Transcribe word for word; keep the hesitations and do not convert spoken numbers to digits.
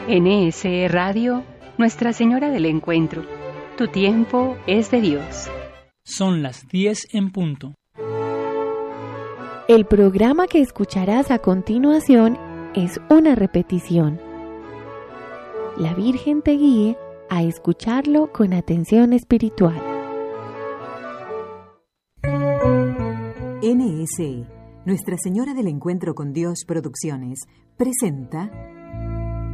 N S E Radio, Nuestra Señora del Encuentro. Tu tiempo es de Dios. Son las diez en punto. El programa que escucharás a continuación es una repetición. La Virgen te guíe a escucharlo con atención espiritual. N S E, Nuestra Señora del Encuentro con Dios Producciones, presenta